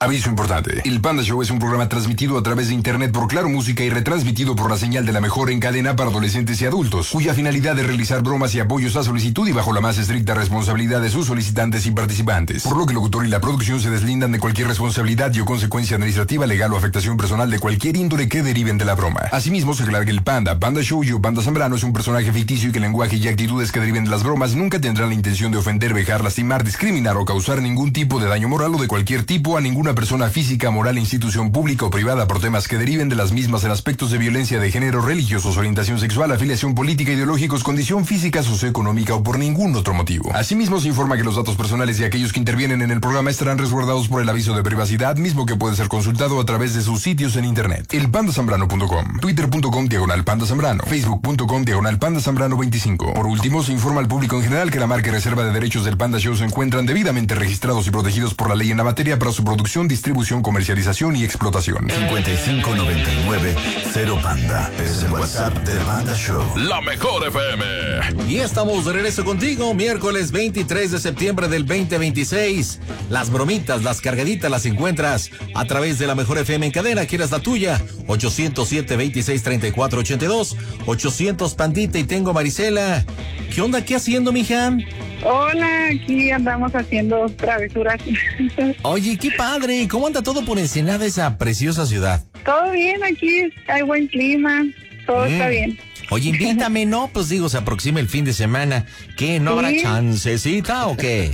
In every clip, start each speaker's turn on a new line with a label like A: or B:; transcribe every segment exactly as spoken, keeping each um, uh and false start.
A: Aviso importante. El Panda Show es un programa transmitido a través de internet por Claro Música y retransmitido por la señal de la mejor en cadena para adolescentes y adultos, cuya finalidad es realizar bromas y apoyos a solicitud y bajo la más estricta responsabilidad de sus solicitantes y participantes. Por lo que el locutor y la producción se deslindan de cualquier responsabilidad y o consecuencia administrativa, legal o afectación personal de cualquier índole que deriven de la broma. Asimismo, se aclara que el Panda, Panda Show y o Panda Zambrano es un personaje ficticio y que el lenguaje y actitudes que deriven de las bromas nunca tendrán la intención de ofender, vejar, lastimar, discriminar o causar ningún tipo de daño moral o de cualquier tipo a ninguna persona física, moral, institución pública o privada por temas que deriven de las mismas en aspectos de violencia de género, religiosos, orientación sexual, afiliación política, ideológicos, condición física, socioeconómica o por ningún otro motivo. Asimismo, se informa que los datos personales de aquellos que intervienen en el programa estarán resguardados por el aviso de privacidad, mismo que puede ser consultado a través de sus sitios en internet. El panda zambrano punto com, twitter punto com diagonal panda zambrano, facebook punto com diagonal panda zambrano veinticinco. Por último, se informa al público en general que la marca y reserva de derechos del Panda Show se encuentran debidamente registrados y protegidos por la ley en la materia para su producción, distribución, comercialización y explotación.
B: cincuenta y cinco noventa y nueve cero Panda es el WhatsApp del Panda Show.
C: La mejor F M.
D: Y estamos de regreso contigo, miércoles veintitrés de septiembre del veinte veintiséis. Las bromitas, las cargaditas las encuentras a través de la mejor F M en cadena. ¿Quieres la tuya? ochocientos siete, veintiséis, treinta y cuatro, ochenta y dos. ochocientos Pandita y tengo Marisela. ¿Qué onda? ¿Qué haciendo, mija?
E: Hola, aquí andamos haciendo travesuras.
D: Oye, qué padre. ¿Cómo anda todo por Ensenada, esa preciosa ciudad?
E: Todo bien aquí, hay buen clima, todo mm. está bien.
D: Oye, invítame, ¿no? Pues digo, se aproxima el fin de semana. ¿Qué? ¿No habrá
E: ¿Sí?
D: chancecita o qué?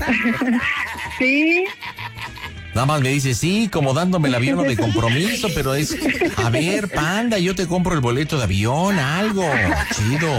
E: Sí.
D: Nada más me dice sí, como dándome el avión de compromiso, pero es, a ver, Panda, yo te compro el boleto de avión, algo chido.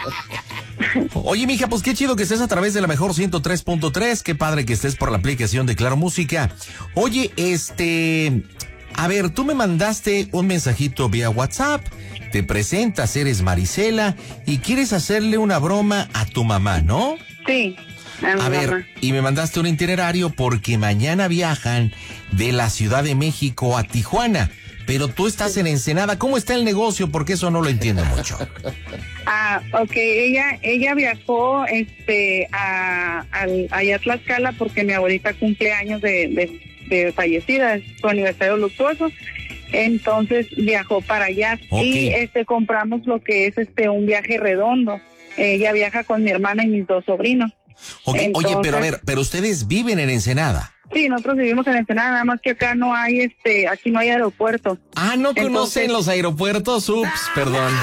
D: Oye, mija, pues qué chido que estés a través de la mejor ciento tres punto tres, qué padre que estés por la aplicación de Claro Música. Oye, este, a ver, tú me mandaste un mensajito vía WhatsApp, te presentas, eres Marisela y quieres hacerle una broma a tu mamá, ¿no?
E: Sí.
D: A ver, y me mandaste un itinerario porque mañana viajan de la Ciudad de México a Tijuana, pero tú estás en Ensenada. ¿Cómo está el negocio? Porque eso no lo entiendo mucho.
E: Ah, ok, ella ella viajó este a, a, allá a Tlaxcala porque mi abuelita cumple años de, de, de fallecida, es su aniversario luctuoso. Entonces viajó para allá okay. y este compramos lo que es este un viaje redondo. Ella viaja con mi hermana y mis dos sobrinos.
D: Okay.
E: Entonces,
D: oye, pero a ver, pero ustedes viven en Ensenada.
E: Sí, nosotros vivimos en Ensenada, nada más que acá no hay, este, aquí no hay aeropuerto.
D: Ah, ¿no
E: Entonces...
D: conocen los aeropuertos? Ups, perdón.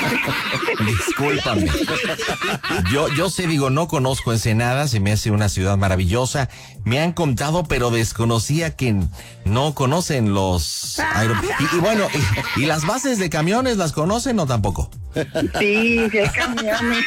D: Discúlpame. Yo, yo sé, digo, no conozco Ensenada, se me hace una ciudad maravillosa. Me han contado, pero desconocía que no conocen los aeropuertos. Y, y bueno, y, ¿y las bases de camiones las conocen o tampoco?
E: Sí, sí hay camiones.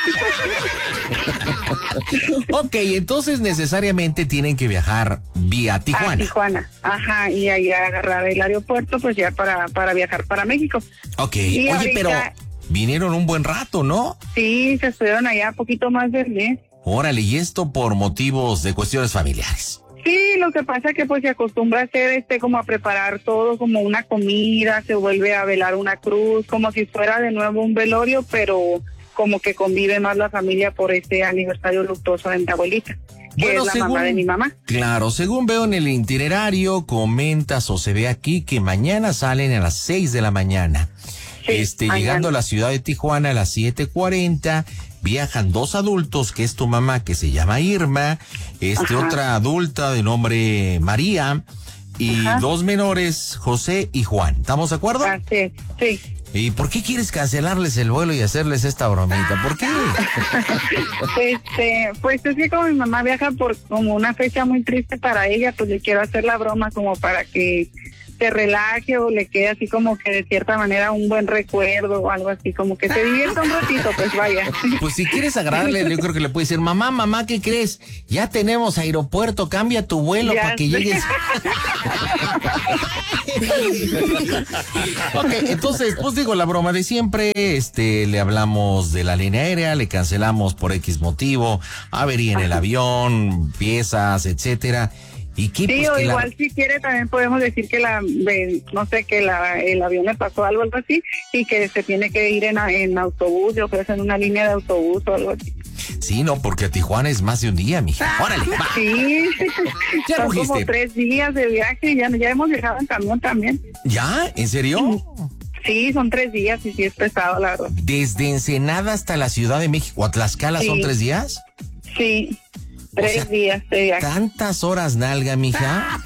D: Ok, entonces necesariamente tienen que viajar vía Tijuana.
E: A Tijuana, ajá, y ahí agarrar el aeropuerto, pues ya para, para viajar para México.
D: Ok,
E: y
D: oye,
E: ahorita,
D: pero vinieron un buen rato, ¿no?
E: Sí, se estuvieron allá poquito más del mes.
D: Órale, y esto por motivos de cuestiones familiares.
E: Sí, lo que pasa es que pues se acostumbra a hacer este como a preparar todo como una comida, se vuelve a velar una cruz, como si fuera de nuevo un velorio, pero como que convive más la familia por este aniversario luctuoso de mi abuelita, que bueno, es la según, mamá de mi mamá.
D: Claro, según veo en el itinerario, comentas o se ve aquí que mañana salen a las seis de la mañana. Sí, este, mañana. Llegando a la ciudad de Tijuana a las siete cuarenta, viajan dos adultos, que es tu mamá, que se llama Irma, este Ajá. otra adulta de nombre María, y Ajá. dos menores, José y Juan. ¿Estamos de acuerdo?
E: Así, sí.
D: ¿Y por qué quieres cancelarles el vuelo y hacerles esta bromita? ¿Por qué?
E: Este, pues es que como mi mamá viaja por como una fecha muy triste para ella, pues le quiero hacer la broma como para que se relaje o le quede así como que de cierta manera un buen recuerdo o algo así, como que se divierta un ratito, pues vaya.
D: Pues si quieres agradarle, yo creo que le puedes decir, mamá, mamá, ¿qué crees? Ya tenemos aeropuerto, cambia tu vuelo para que sé. llegues. Ok, entonces, pues digo, la broma de siempre, este, le hablamos de la línea aérea, le cancelamos por X motivo, avería en el avión, piezas, etcétera. ¿Y qué,
E: sí,
D: pues,
E: o
D: que
E: igual
D: la...
E: si quiere también podemos decir que la, no sé, que la, el avión le pasó algo, algo así, y que se tiene que ir en, en autobús, yo creo que es en una línea de autobús o algo así.
D: Sí, no, porque a Tijuana es más de un día, mija. Órale, va.
E: Sí,
D: Ya
E: son
D: rugiste.
E: como tres días de viaje, ya, ya hemos viajado en camión también.
D: ¿Ya? ¿En serio?
E: Sí, son tres días y sí es pesado, la verdad.
D: Desde Ensenada hasta la Ciudad de México, a Tlaxcala,
E: Sí.
D: ¿son tres días?
E: Sí, tres
D: O sea,
E: días de viaje.
D: ¿Tantas horas nalga, mija?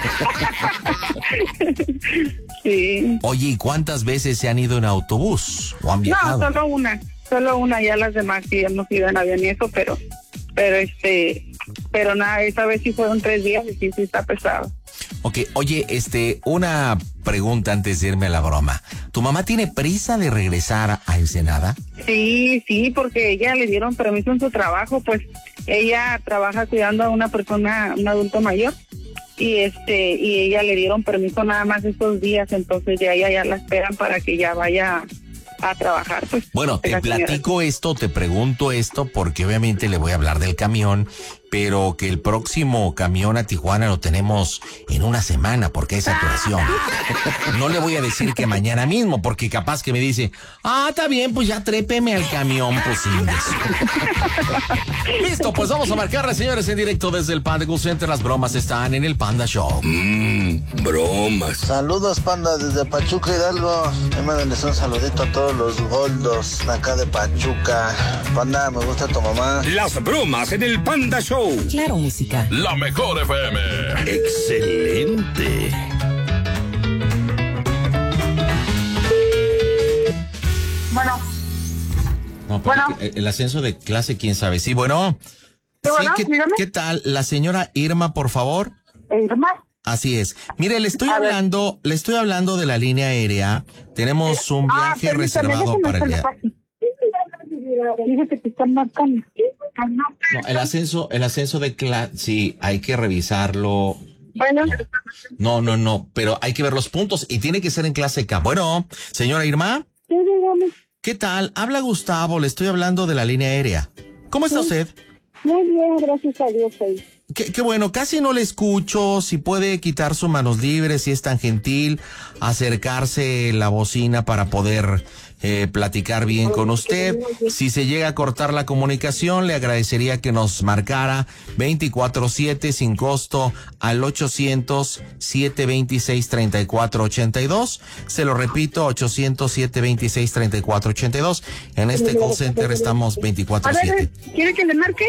E: Sí.
D: Oye, ¿y cuántas veces se han ido en autobús o han
E: No,
D: viajado?
E: solo una, solo una, ya las demás sí hemos ido en avión y eso, pero, pero este, pero nada, esa vez sí fueron tres días y sí, sí está pesado.
D: Ok, oye, este, una pregunta antes de irme a la broma. ¿Tu mamá tiene prisa de regresar a Ensenada?
E: Sí, sí, porque ella le dieron permiso en su trabajo, pues ella trabaja cuidando a una persona, un adulto mayor, y este, y ella le dieron permiso nada más estos días, entonces ya ella ya la esperan para que ya vaya a trabajar, pues.
D: Bueno, te
E: la señora.
D: platico esto, te pregunto esto, porque obviamente le voy a hablar del camión, pero que el próximo camión a Tijuana lo tenemos en una semana, porque hay saturación. No le voy a decir que mañana mismo, porque capaz que me dice, ah, está bien, pues ya trépeme al camión, pues sí. Listo, pues vamos a marcarle, señores, en directo desde el Panda Cool Center. Las bromas están en el Panda Show.
C: Mmm, bromas.
F: Saludos, Panda, desde Pachuca, Hidalgo. Me mandarles un saludito a todos los goldos de acá de Pachuca. Panda, me gusta tu mamá.
C: Las bromas en el Panda Show.
G: Claro, música.
C: La mejor F M.
B: Excelente.
E: Bueno,
D: No, pero
E: Bueno.
D: el ascenso de clase, quién sabe. Sí, bueno.
E: Sí, bueno,
D: ¿qué,
E: dígame.
D: ¿qué tal? La señora Irma, por favor.
E: Irma,
D: Así es. Mire, le estoy
E: A ver.
D: hablando, le estoy hablando de la línea aérea. Tenemos un
E: Ah,
D: viaje
E: permítame,
D: reservado
E: déjame
D: para el día.
E: hacerle fácil. Fíjate que están marcando.
D: No, el ascenso, el ascenso de clase, sí, hay que revisarlo.
E: Bueno,
D: No, no, no, pero hay que ver los puntos y tiene que ser en clase K. Bueno, señora Irma,
E: sí, dígame.
D: ¿qué tal? Habla Gustavo, le estoy hablando de la línea aérea. ¿Cómo está usted?
E: Muy bien, gracias a Dios. Hoy.
D: Qué, qué bueno, casi no le escucho. Si puede quitar sus manos libres, si es tan gentil, acercarse la bocina para poder eh, platicar bien con usted. Si se llega a cortar la comunicación, le agradecería que nos marcara veinticuatro siete sin costo al ochocientos, siete veintiséis, treinta y cuatro ochenta y dos. Se lo repito, ochocientos, siete veintiséis, treinta y cuatro ochenta y dos. En este call center estamos veinticuatro
E: A ver,
D: siete.
E: ¿quiere que le marque?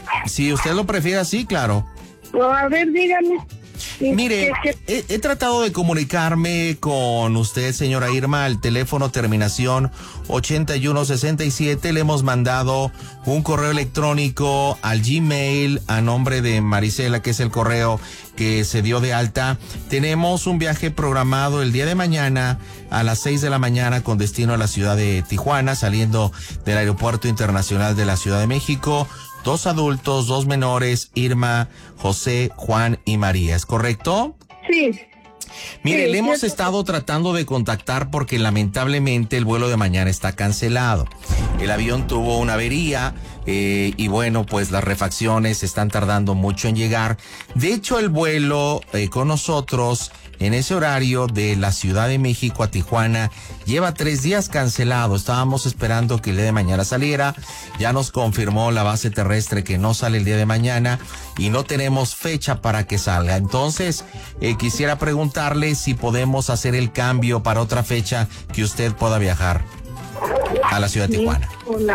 D: Si usted lo prefiere así, claro.
E: O a ver, dígame.
D: Mire,
E: ¿Qué- qué-
D: he, he tratado de comunicarme con usted, señora Irma, al teléfono terminación ochenta y uno sesenta y siete. Le hemos mandado un correo electrónico al Gmail a nombre de Marisela, que es el correo que se dio de alta. Tenemos un viaje programado el día de mañana a las seis de la mañana con destino a la ciudad de Tijuana, saliendo del Aeropuerto Internacional de la Ciudad de México. Dos adultos, dos menores, Irma, José, Juan y María. ¿Es correcto?
E: Sí.
D: Mire,
E: Sí,
D: le hemos
E: cierto.
D: estado tratando de contactar porque lamentablemente el vuelo de mañana está cancelado. El avión tuvo una avería eh, y bueno, pues las refacciones están tardando mucho en llegar. De hecho, el vuelo eh, con nosotros en ese horario de la Ciudad de México a Tijuana lleva tres días cancelado. Estábamos esperando que el día de mañana saliera. Ya nos confirmó la base terrestre que no sale el día de mañana y no tenemos fecha para que salga. Entonces, eh, quisiera preguntarle si podemos hacer el cambio para otra fecha que usted pueda viajar a la ciudad de Tijuana.
E: Hola.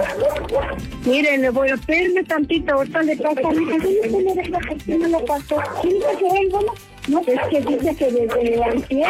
E: Mire, le voy a pedirme tantito, ahorita le paso. ¿Qué me lo pasó? ¿Quién dice que él, bueno? No, es que dice que desde antier.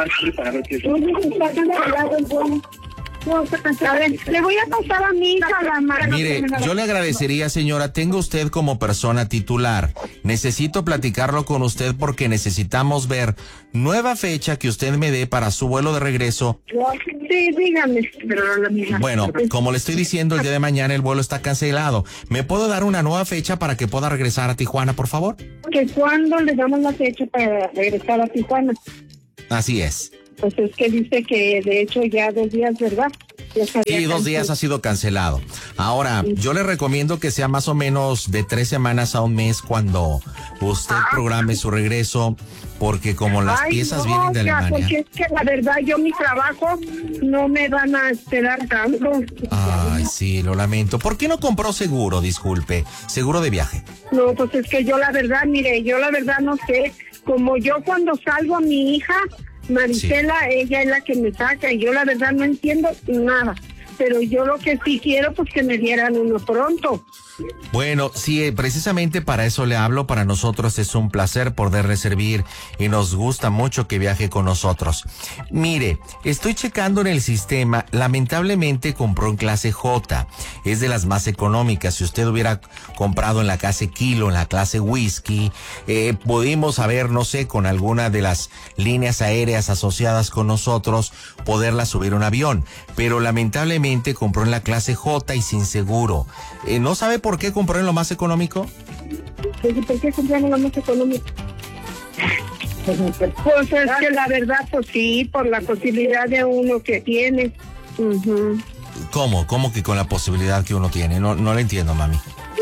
E: Tú dices que está cancelado el vuelo. No, está cancelado. A ver, le voy a pasar a mi hija la mano.
D: Mire, yo le agradecería, señora, tenga usted como persona titular. Necesito platicarlo con usted porque necesitamos ver nueva fecha que usted me dé para su vuelo de regreso.
E: Sí, dígame. Pero la misma.
D: Bueno, como le estoy diciendo, el día de mañana el vuelo está cancelado. ¿Me puedo dar una nueva fecha para que pueda regresar a Tijuana, por favor?
E: ¿Que cuándo le damos la fecha para regresar a Tijuana?
D: Así es.
E: Pues es que dice que de hecho ya dos días, ¿verdad?
D: Sí, dos días ha sido cancelado. Ahora, yo le recomiendo que sea más o menos de tres semanas a un mes cuando usted programe su regreso, porque como las
G: Ay,
D: piezas
G: no,
D: vienen de
G: ya,
D: Alemania.
G: Porque es que la verdad yo mi trabajo no me van a esperar tanto.
D: Ay, sí, lo lamento. ¿Por qué no compró seguro, disculpe? Seguro de viaje.
G: No, pues es que yo la verdad, mire, yo la verdad no sé. Como yo cuando salgo, mi hija, Marisela, sí. ella es la que me saca y yo la verdad no entiendo nada. Pero yo lo que sí quiero, pues que me dieran uno pronto.
D: Bueno, sí, precisamente para eso le hablo. Para nosotros es un placer poderle servir y nos gusta mucho que viaje con nosotros. Mire, estoy checando en el sistema, lamentablemente compró en clase J, es de las más económicas. Si usted hubiera comprado en la clase Kilo, en la clase Whisky, eh, pudimos haber, no sé, con alguna de las líneas aéreas asociadas con nosotros, poderla subir a un avión. Pero lamentablemente compró en la clase J y sin seguro. Eh, ¿No sabe por qué compró en lo más económico?
G: ¿Por qué compró en lo más económico? Pues es que la verdad, pues sí, por la posibilidad de uno que tiene. Uh-huh.
D: ¿Cómo? ¿Cómo que con la posibilidad que uno tiene? No, no le entiendo, mami.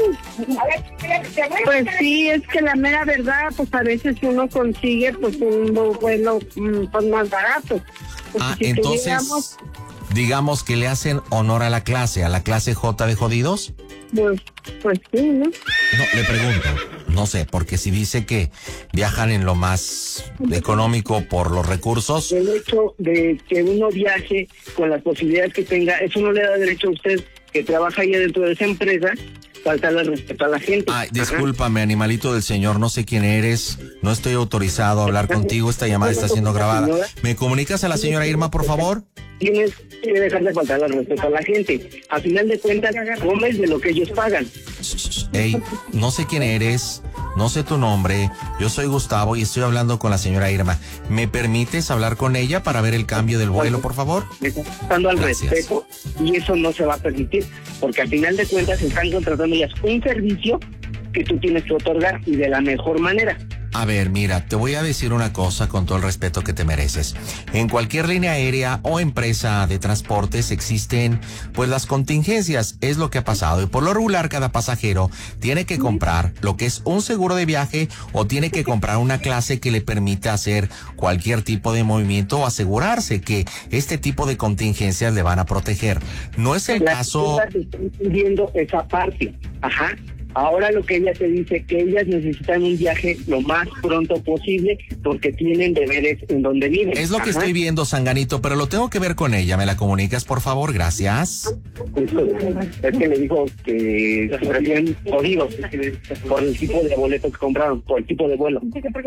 G: Pues sí, es que la mera verdad, pues a veces uno consigue pues un vuelo pues, más barato. Pues,
D: ah,
G: si
D: entonces,
G: tuviéramos...
D: digamos que le hacen honor a la clase, a la clase J de jodidos.
G: Pues, pues sí, ¿no?
D: No, le pregunto, no sé, porque si dice que viajan en lo más económico por los recursos.
H: El hecho de que uno viaje con las posibilidades que tenga, eso no le da derecho a usted, que trabaja ahí dentro de esa empresa, faltarle el respeto a la gente.
D: Ay, discúlpame, animalito del señor, no sé quién eres, no estoy autorizado a hablar contigo, esta llamada está siendo grabada. ¿Me comunicas a la señora Irma, por favor?
H: Tienes que dejar de faltar el respeto a la gente. A final de cuentas, comes de lo que ellos pagan.
D: Ey, no sé quién eres, no sé tu nombre, yo soy Gustavo y estoy hablando con la señora Irma. ¿Me permites hablar con ella para ver el cambio del vuelo, por favor?
H: Me está faltando al respeto y eso no se va a permitir, porque a final de cuentas están contratando ellas un servicio que tú tienes que otorgar y de la mejor manera.
D: A ver, mira, te voy a decir una cosa con todo el respeto que te mereces. En cualquier línea aérea o empresa de transportes existen, pues, las contingencias. Es lo que ha pasado. Y por lo regular, cada pasajero tiene que comprar lo que es un seguro de viaje o tiene que comprar una clase que le permita hacer cualquier tipo de movimiento o asegurarse que este tipo de contingencias le van a proteger. No es el
H: la
D: caso...
H: Estoy viendo esa parte. Ajá. Ahora lo que ella te dice, que ellas necesitan un viaje lo más pronto posible porque tienen deberes en donde viven.
D: Es lo que
H: Ajá.
D: estoy viendo, Sanganito, pero lo tengo que ver con ella. ¿Me la comunicas, por favor? Gracias.
H: Es que le dijo que se prefieren jodidos por el tipo de boleto que compraron, por el tipo de vuelo.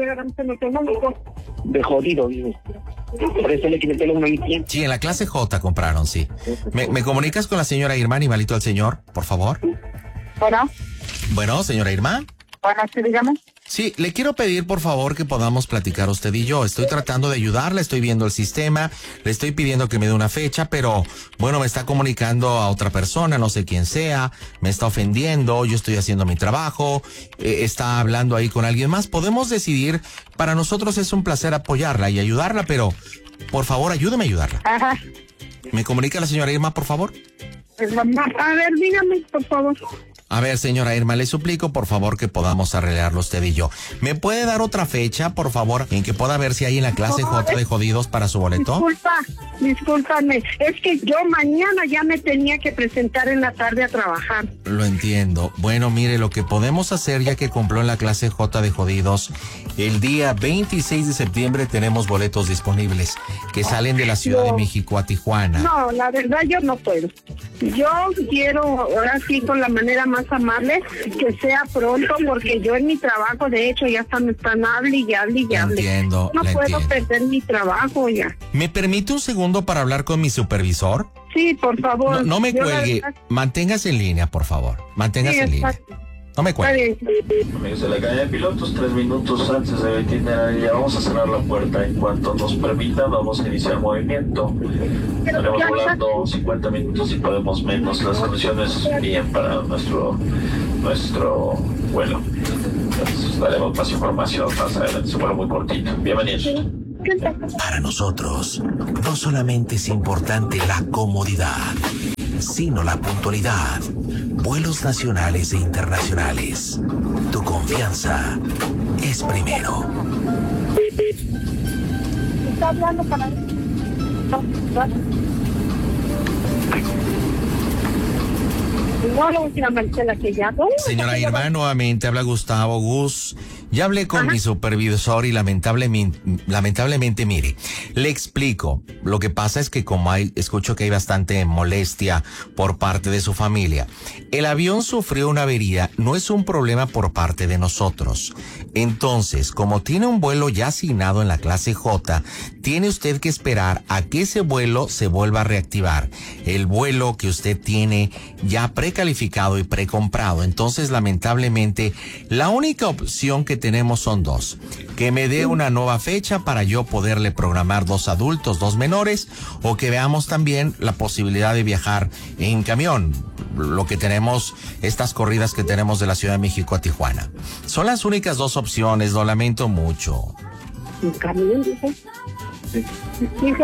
H: De jodido, digo. Por eso le quité el teléfono a mi cliente.
D: Sí, en la clase J compraron, sí. ¿Me, me comunicas con la señora Irma, animalito al señor, por favor?
E: Bueno,
D: Bueno, señora Irma.
E: bueno, sí, dígame.
D: Sí, le quiero pedir por favor que podamos platicar usted y yo. Estoy tratando de ayudarla, estoy viendo el sistema, le estoy pidiendo que me dé una fecha, pero bueno, me está comunicando a otra persona, no sé quién sea, me está ofendiendo, yo estoy haciendo mi trabajo, eh, está hablando ahí con alguien más. Podemos decidir, para nosotros es un placer apoyarla y ayudarla, pero por favor ayúdeme a ayudarla.
E: Ajá.
D: ¿Me comunica la señora Irma, por favor?
G: A ver, dígame, por favor.
D: A ver, señora Irma, le suplico por favor que podamos arreglarlo usted y yo. ¿Me puede dar otra fecha, por favor, en que pueda ver si hay en la clase J de jodidos para su boleto?
G: Disculpa, discúlpame. Es que yo mañana ya me tenía que presentar en la tarde a trabajar.
D: Lo entiendo. Bueno, mire, lo que podemos hacer, ya que compró en la clase J de jodidos, el día veintiséis de septiembre tenemos boletos disponibles que salen de la Ciudad de México a Tijuana.
G: No, la verdad yo no puedo. Yo quiero, ahora sí, con la manera más amable, que sea pronto, porque yo en mi trabajo, de hecho, ya están, están hable y hable y hable.
D: Entiendo,
G: No
D: la
G: puedo
D: entiendo.
G: perder mi trabajo ya.
D: ¿Me permite un segundo para hablar con mi supervisor?
G: Sí, por favor.
D: No, no me
G: Yo la
D: cuelgue.
G: verdad-
D: Manténgase en línea, por favor. Manténgase
G: Sí,
D: en línea.
G: exacto.
D: No me
G: Está
D: cuelgue.
G: bien.
I: Amigos de la cadena de pilotos, tres minutos antes del itinerario, ya vamos a cerrar la puerta. En cuanto nos permita, vamos a iniciar movimiento. Estaremos volando cincuenta minutos y podemos menos. Las condiciones bien para nuestro nuestro vuelo. Entonces, daremos más información más adelante. Es un vuelo muy cortito. Bienvenidos.
D: Para nosotros, no solamente es importante la comodidad, sino la puntualidad. Vuelos nacionales e internacionales. Tu confianza es primero.
G: Está hablando para... No, no le voy a decir a Marcela que ya...
D: Señora Irma, nuevamente habla Gustavo. Gus, ya hablé con Ajá. mi supervisor y lamentablemente, lamentablemente, mire, le explico. Lo que pasa es que como hay, escucho que hay bastante molestia por parte de su familia. El avión sufrió una avería, no es un problema por parte de nosotros. Entonces, como tiene un vuelo ya asignado en la clase J, tiene usted que esperar a que ese vuelo se vuelva a reactivar. El vuelo que usted tiene ya precalificado y precomprado. Entonces, lamentablemente, la única opción que tenemos son dos. Que me dé una nueva fecha para yo poderle programar dos adultos, dos menores, o que veamos también la posibilidad de viajar en camión. Lo que tenemos, estas corridas que tenemos de la Ciudad de México a Tijuana. Son las únicas dos opciones, lo lamento mucho.
G: ¿En camión, dijo? Dijo.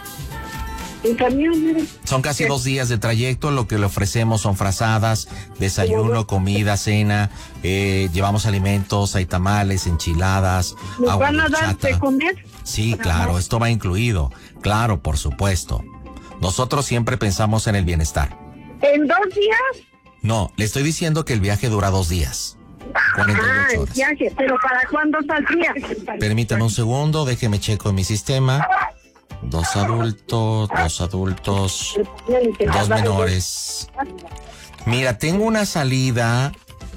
G: En camión, mire.
D: Son casi dos días de trayecto, lo que le ofrecemos son frazadas, desayuno, comida, cena, eh, llevamos alimentos, hay tamales, enchiladas,
G: ¿nos van a dar de comer?
D: Sí, claro, esto va incluido, claro, por supuesto. Nosotros siempre pensamos en el bienestar.
G: ¿En dos días?
D: No, le estoy diciendo que el viaje dura dos días. cuarenta y ocho horas.
G: Ah, el viaje, pero ¿para cuándo saldría?
D: Permítame un segundo, déjeme checo en mi sistema. Dos adultos, dos adultos, dos menores. Mira, tengo una salida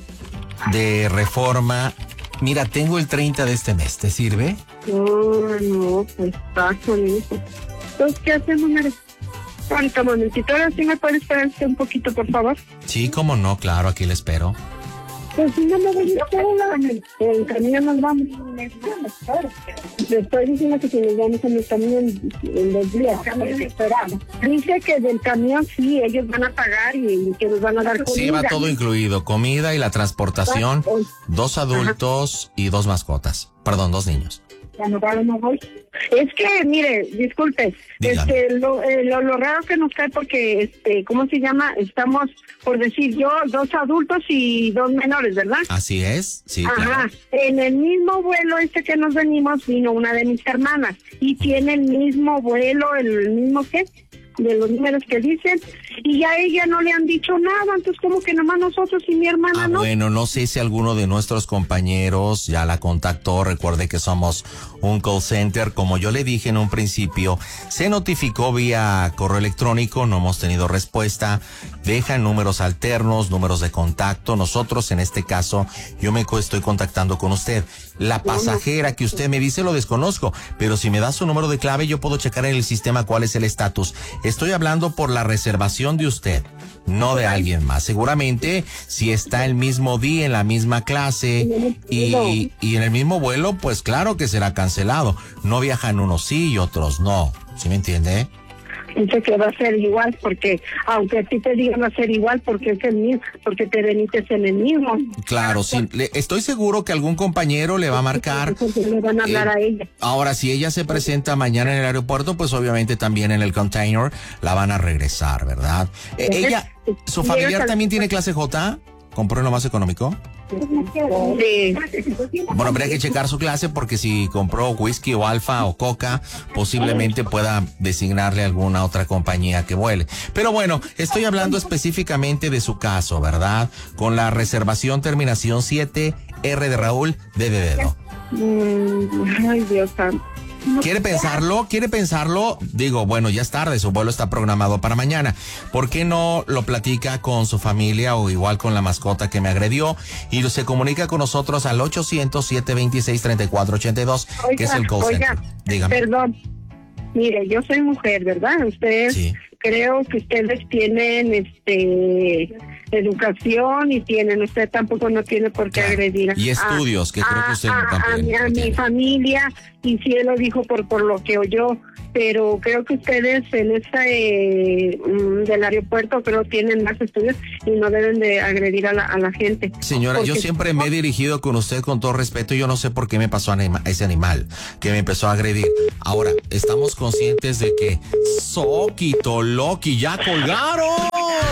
D: de Reforma. Mira, tengo el treinta de este mes. ¿Te sirve?
G: No, no, pues está con eso. Entonces, ¿qué hacemos, Mare? Ahorita, momentito, ahora sí me puede esperar usted un poquito, por favor.
D: Sí, cómo no, claro, aquí le espero.
G: Pues si no me voy a sola, en camión nos vamos. Le estoy diciendo que si nos vamos en el camión en dos días, esperamos. Dice que del camión sí, ellos van a pagar y que nos van a dar comida.
D: Sí, va todo incluido, comida y la transportación, dos adultos y dos mascotas. Perdón, dos niños.
G: Ya no, no voy. Es que, mire, disculpe, este, lo, eh, lo, lo raro que nos cae porque, este, ¿cómo se llama? Estamos, por decir yo, dos adultos y dos menores, ¿verdad?
D: Así es, sí.
G: Ajá,
D: claro.
G: En el mismo vuelo este que nos venimos vino una de mis hermanas y tiene el mismo vuelo, el mismo qué, de los números que dicen, y a ella no le han dicho nada, entonces como que nomás nosotros y mi hermana
D: ah,
G: no.
D: Bueno, no sé si alguno de nuestros compañeros ya la contactó. Recuerde que somos un call center, como yo le dije en un principio, se notificó vía correo electrónico, no hemos tenido respuesta, dejan números alternos, números de contacto. Nosotros en este caso, yo me estoy contactando con usted. La pasajera que usted me dice lo desconozco, pero si me da su número de clave yo puedo checar en el sistema cuál es el estatus. Estoy hablando por la reservación de usted, no de alguien más. Seguramente si está el mismo día en la misma clase y, y en el mismo vuelo, pues claro que será cancelado. No viajan unos sí y otros no. ¿Sí me entiende?
G: Dice que va a ser igual porque, aunque a ti te digan va a ser igual porque es el mismo, porque te veniste en el mismo.
D: Claro, sí. Le, estoy seguro que algún compañero le va a marcar.
G: Le van a hablar
D: eh,
G: a ella.
D: Ahora, si ella se presenta mañana en el aeropuerto, pues obviamente también en el container la van a regresar, ¿verdad? Eh, ella, ¿su familiar también tiene clase J? ¿Compró lo más económico?
G: Sí.
D: Bueno, habría que checar su clase porque si compró whisky o alfa o coca, posiblemente pueda designarle alguna otra compañía que vuele. Pero bueno, estoy hablando específicamente de su caso, ¿verdad? Con la reservación terminación siete, R de Raúl, D de dedo.
G: Mm, ay, Dios santo.
D: ¿Quiere pensarlo? ¿Quiere pensarlo? Digo, bueno, ya es tarde, su vuelo está programado para mañana. ¿Por qué no lo platica con su familia o igual con la mascota que me agredió? Y se comunica con nosotros al ochocientos, siete veintiséis, treinta y cuatro ochenta y dos, oiga, que es el call
G: oiga,
D: center. Dígame.
G: Perdón. Mire, yo soy mujer, ¿verdad? Ustedes, sí. Creo que ustedes tienen, este, educación y tienen, usted tampoco no tiene por qué
D: Claro.
G: agredir a,
D: Y estudios, que creo que usted
G: a, a,
D: también
G: a mi, a
D: lo
G: mi
D: tiene.
G: familia, y sí él lo dijo por por lo que oyó, pero creo que ustedes en este mm, del aeropuerto creo tienen más estudios y no deben de agredir a la, a la gente.
D: Señora, yo
G: Porque-
D: siempre me he dirigido con usted con todo respeto y yo no sé por qué me pasó anima- ese animal que me empezó a agredir. Ahora, estamos conscientes de que Soquito, Loki, ya colgaron.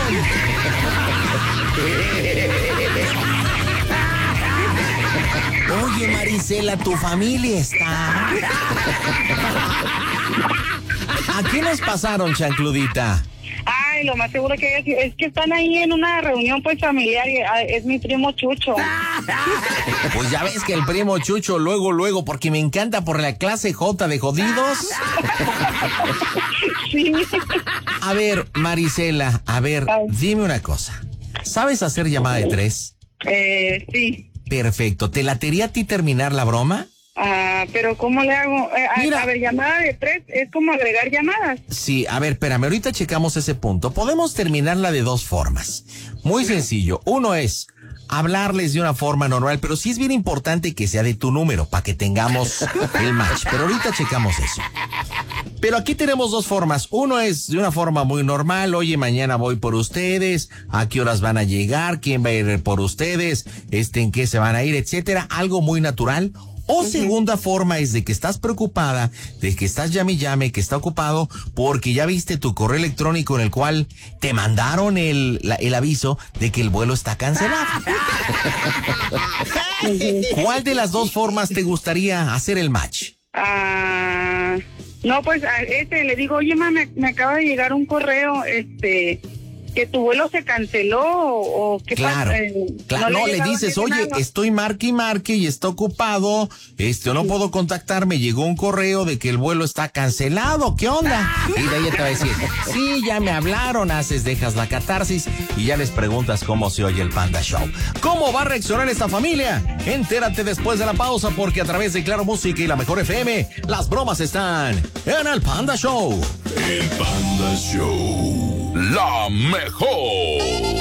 D: Oye, Marisela, tu familia está. ¿A qué nos pasaron, chancludita?
E: Ay, lo más seguro que es, es que están ahí en una reunión pues familiar y ah, es mi primo Chucho.
D: Pues ya ves que el primo Chucho luego, luego, porque me encanta por la clase J de jodidos.
E: Sí.
D: A ver, Marisela, a ver, dime una cosa. ¿Sabes hacer llamada de tres?
E: Eh, sí.
D: Perfecto. ¿Te latería a ti terminar la broma?
E: Ah, pero ¿cómo le hago? Eh, a-
D: Mira.
E: a ver, llamada de tres es como agregar llamadas.
D: Sí, a ver, espérame, ahorita checamos ese punto. Podemos terminarla de dos formas. Muy sencillo. Uno es hablarles de una forma normal, pero sí es bien importante que sea de tu número para que tengamos el match. Pero ahorita checamos eso. Pero aquí tenemos dos formas. Uno es de una forma muy normal. Oye, mañana voy por ustedes. ¿A qué horas van a llegar? ¿Quién va a ir por ustedes? Este, ¿en qué se van a ir? Etcétera. Algo muy natural. O segunda forma es de que estás preocupada, de que estás llame y llame, que está ocupado, porque ya viste tu correo electrónico en el cual te mandaron el, la- el aviso de que el vuelo está cancelado. ¿Cuál de las dos formas te gustaría hacer el match?
E: Ah, no, pues a este le digo, oye, ma, me, me acaba de llegar un correo, este, que tu vuelo se canceló o, o qué
D: Claro,
E: pasa. Eh,
D: claro,
E: le
D: no,
E: ha
D: le
E: llegado
D: dices,
E: ese
D: oye,
E: nada.
D: estoy marque y marque y está ocupado, este, no puedo contactarme, llegó un correo de que el vuelo está cancelado, ¿qué onda? Y de ahí te va a decir, sí, ya me hablaron, haces, dejas la catarsis y ya les preguntas cómo se oye el Panda Show. ¿Cómo va a reaccionar esta familia? Entérate después de la pausa porque a través de Claro Música y la Mejor F M, las bromas están en el Panda Show.
C: El Panda Show. La mejor.